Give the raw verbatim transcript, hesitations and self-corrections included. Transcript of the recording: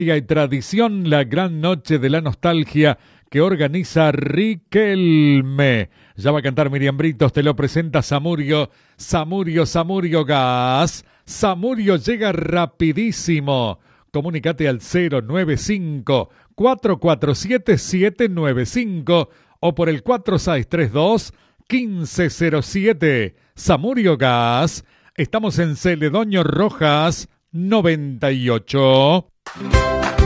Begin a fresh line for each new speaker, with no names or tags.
y hay tradición, la gran noche de la nostalgia que organiza Riquelme. Ya va a cantar Miriam Britos, te lo presenta Samurio. Samurio, Samurio Gas. Samurio llega rapidísimo. Comunicate al cero nueve cinco, cuatro cuatro siete, siete nueve cinco o por el cuatro seis tres dos, uno cinco cero siete. Samurio Gas. Estamos en Celedonio Rojas noventa y ocho.